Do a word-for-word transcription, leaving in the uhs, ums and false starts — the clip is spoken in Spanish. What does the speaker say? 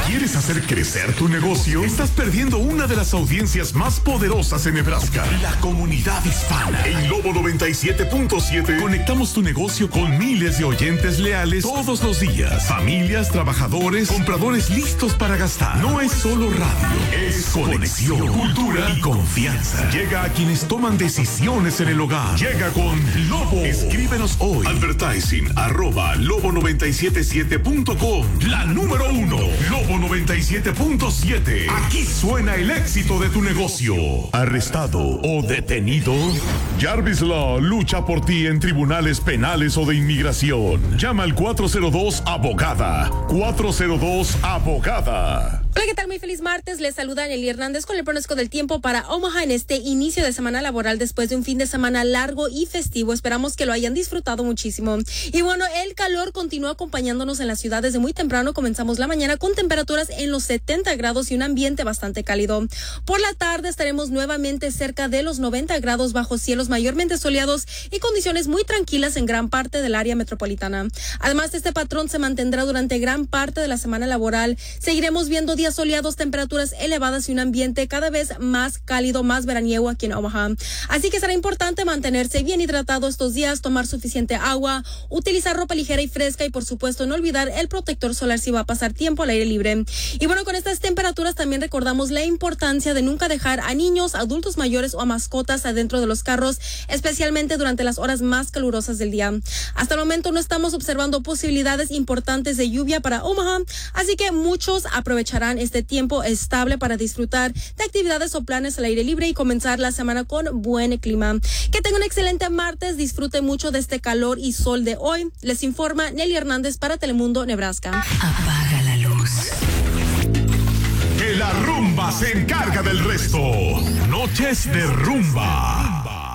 ¿Quieres hacer crecer tu negocio? Estás perdiendo una de las audiencias más poderosas en Nebraska, la comunidad hispana. En Lobo noventa y siete punto siete conectamos tu negocio con miles de oyentes leales todos los días. Familias, trabajadores, compradores listos para gastar. No es solo radio, es conexión, cultura y confianza. Llega a quienes toman decisiones en el hogar. Llega con Lobo. Escríbenos hoy. Advertising arroba lobo noventa y siete siete punto com. La número uno, Lobo noventa y siete punto siete. Aquí suena el éxito de tu negocio. ¿Arrestado o detenido? Jarvis Law lucha por ti en tribunales penales o de inmigración. Llama al cuatro cero dos abogada. cuatro cero dos abogada. Hola, ¿qué tal? Muy feliz martes. Les saluda Nelly Hernández con el pronóstico del tiempo para Omaha en este inicio de semana laboral después de un fin de semana largo y festivo. Esperamos que lo hayan disfrutado muchísimo. Y bueno, el calor continúa acompañándonos en la ciudad desde muy temprano. Comenzamos la mañana con temperaturas en los setenta grados y un ambiente bastante cálido. Por la tarde estaremos nuevamente cerca de los noventa grados bajo cielos mayormente soleados y condiciones muy tranquilas en gran parte del área metropolitana. Además, este patrón se mantendrá durante gran parte de la semana laboral. Seguiremos viendo días soleados, temperaturas elevadas y un ambiente cada vez más cálido, más veraniego aquí en Omaha. Así que será importante mantenerse bien hidratado estos días, tomar suficiente agua, utilizar ropa ligera y fresca y por supuesto no olvidar el protector solar si va a pasar tiempo al aire libre. Y bueno, con estas temperaturas también recordamos la importancia de nunca dejar a niños, adultos mayores o a mascotas adentro de los carros, especialmente durante las horas más calurosas del día. Hasta el momento no estamos observando posibilidades importantes de lluvia para Omaha, así que muchos aprovecharán este tiempo estable para disfrutar de actividades o planes al aire libre y comenzar la semana con buen clima. Que tengan un excelente martes, disfrute mucho de este calor y sol de hoy. Les informa Nelly Hernández para Telemundo, Nebraska. Apaga la luz. Que la rumba se encarga del resto. Noches de rumba.